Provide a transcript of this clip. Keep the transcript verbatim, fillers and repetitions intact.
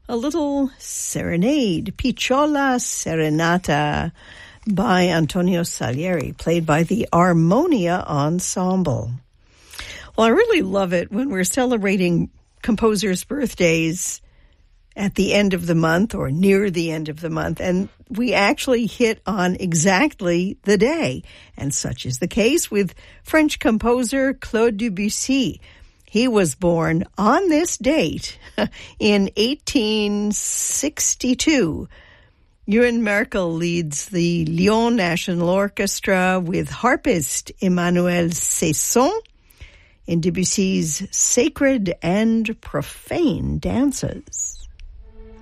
a little serenade, Picciola Serenata by Antonio Salieri, played by the Armonia Ensemble. Well, I really love it when we're celebrating composers' birthdays at the end of the month or near the end of the month, and we actually hit on exactly the day. And such is the case with French composer Claude Debussy. He was born on this date in eighteen sixty-two. Ewan Merkel leads the Lyon National Orchestra with harpist Emmanuel Cesson in Debussy's Sacred and Profane Dances.